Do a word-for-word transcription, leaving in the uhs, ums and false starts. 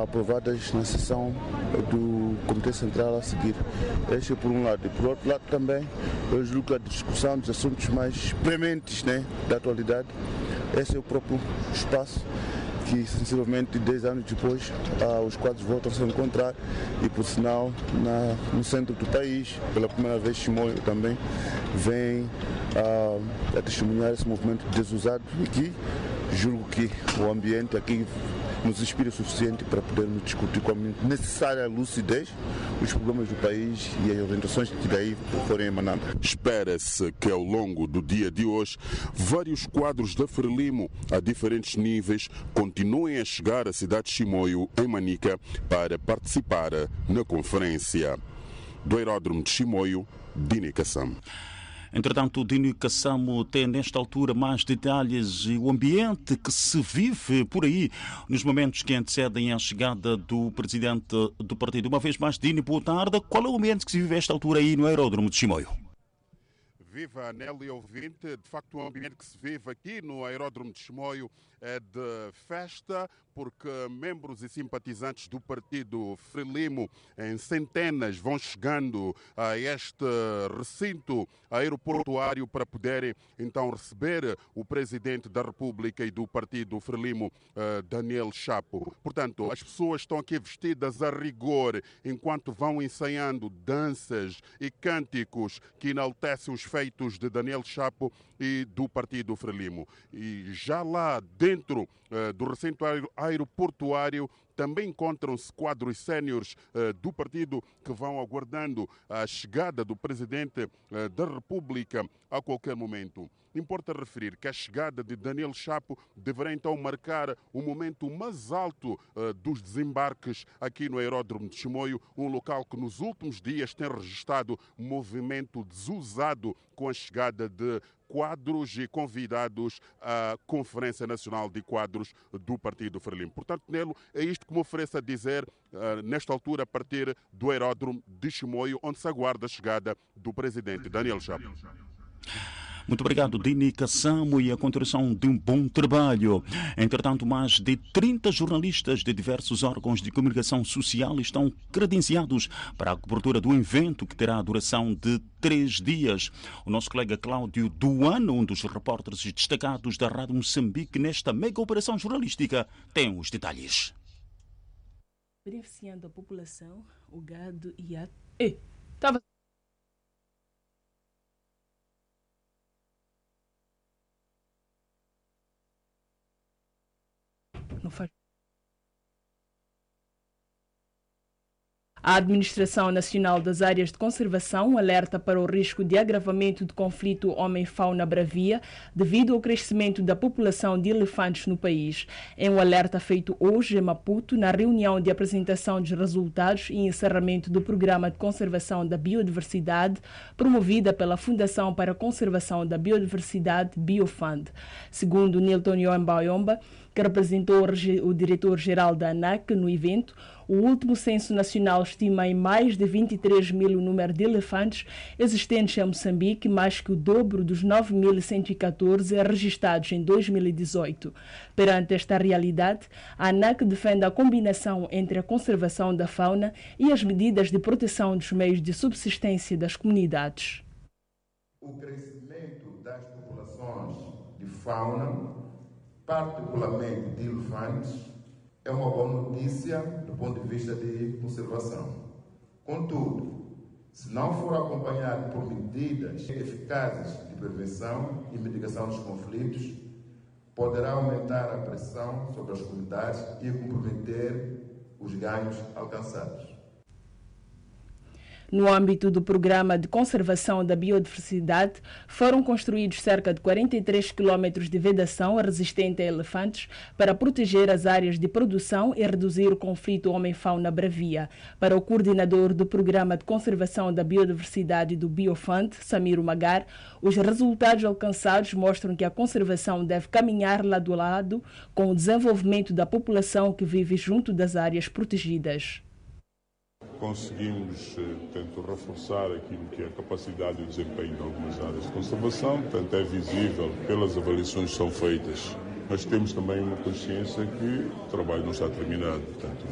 aprovadas na sessão do Comitê Central a seguir. Este é por um lado. E por outro lado também, eu julgo que a discussão dos assuntos mais prementes, né, da atualidade, esse é o próprio espaço que, sensivelmente, dez anos depois, ah, os quadros voltam a se encontrar e, por sinal, na, no centro do país, pela primeira vez, Chimoio também vem ah, a testemunhar esse movimento desusado e que julgo que o ambiente aqui nos inspira o suficiente para podermos discutir com a necessária lucidez os problemas do país e as orientações que daí forem emanando. Espera-se que ao longo do dia de hoje vários quadros da Frelimo a diferentes níveis continuem a chegar à cidade de Chimoio, em Manica, para participar na conferência. Do aeródromo de Chimoio, Dini Kassam. Entretanto, o Dini Kassam tem nesta altura mais detalhes e o ambiente que se vive por aí nos momentos que antecedem a chegada do presidente do partido. Uma vez mais, Dini, boa tarde. Qual é o ambiente que se vive a esta altura aí no aeródromo de Chimoio? Viva, Nelly ouvinte, de facto o ambiente que se vive aqui no aeródromo de Chimoio é de festa, porque membros e simpatizantes do partido Frelimo em centenas vão chegando a este recinto aeroportuário para poderem então receber o presidente da República e do partido Frelimo, Daniel Chapo. Portanto, as pessoas estão aqui vestidas a rigor enquanto vão ensaiando danças e cânticos que enaltecem os feitos de Daniel Chapo e do partido Frelimo. E já lá dentro uh, do recinto aeroportuário também encontram-se quadros séniores uh, do partido que vão aguardando a chegada do presidente uh, da República a qualquer momento. Importa referir que a chegada de Daniel Chapo deverá então marcar o momento mais alto uh, dos desembarques aqui no aeródromo de Chimoio, um local que nos últimos dias tem registrado um movimento desusado com a chegada de quadros e convidados à Conferência Nacional de Quadros do Partido Frelimo. Portanto, Nelo, é isto que me ofereço a dizer uh, nesta altura a partir do aeródromo de Chimoio, onde se aguarda a chegada do presidente Daniel Chapo. Muito obrigado, Dini Kassam, e a continuação de um bom trabalho. Entretanto, mais de trinta jornalistas de diversos órgãos de comunicação social estão credenciados para a cobertura do evento que terá a duração de três dias. O nosso colega Cláudio Duano, um dos repórteres destacados da Rádio Moçambique nesta mega operação jornalística, tem os detalhes. Beneficiando a população, o gado e a... Ei, estava... Não faz. A Administração Nacional das Áreas de Conservação alerta para o risco de agravamento de conflito homem-fauna-bravia devido ao crescimento da população de elefantes no país. É um alerta feito hoje em Maputo, na reunião de apresentação dos resultados e encerramento do Programa de Conservação da Biodiversidade, promovida pela Fundação para a Conservação da Biodiversidade, Biofund. Segundo Nilton Yomba, que representou o diretor-geral da ANAC no evento, o último censo nacional estima em mais de vinte e três mil o número de elefantes existentes em Moçambique, mais que o dobro dos nove mil cento e catorze registrados em dois mil e dezoito. Perante esta realidade, a ANAC defende a combinação entre a conservação da fauna e as medidas de proteção dos meios de subsistência das comunidades. O crescimento das populações de fauna, particularmente de elefantes, é uma boa notícia do ponto de vista de conservação. Contudo, se não for acompanhado por medidas eficazes de prevenção e mitigação dos conflitos, poderá aumentar a pressão sobre as comunidades e comprometer os ganhos alcançados. No âmbito do Programa de Conservação da Biodiversidade, foram construídos cerca de quarenta e três quilômetros de vedação resistente a elefantes para proteger as áreas de produção e reduzir o conflito homem-fauna-bravia. Para o coordenador do Programa de Conservação da Biodiversidade do Biofund, Samiro Magar, os resultados alcançados mostram que a conservação deve caminhar lado a lado com o desenvolvimento da população que vive junto das áreas protegidas. Conseguimos, tanto reforçar aquilo que é a capacidade e o desempenho de algumas áreas de conservação, tanto é visível pelas avaliações que são feitas, mas temos também uma consciência que o trabalho não está terminado. Portanto,